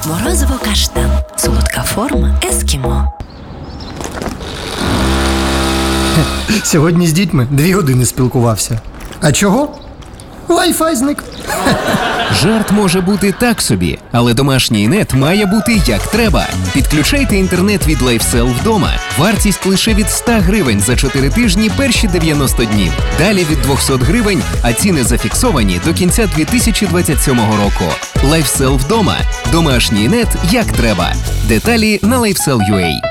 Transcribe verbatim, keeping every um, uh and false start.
Морозиво каштан. Солодка форма ескімо. Сьогодні з дітьми дві години спілкувався. А чого? Wi-Fi зник. Жарт може бути так собі, але домашній нет має бути як треба. Підключайте інтернет від LifeSell вдома. Вартість лише від ста гривень за чотири тижні перші дев'яносто днів. Далі від двісті гривень, а ціни зафіксовані до кінця дві тисячі двадцять сьомого року. LifeSell вдома. Домашній нет як треба. Деталі на LifeSell точка ю а.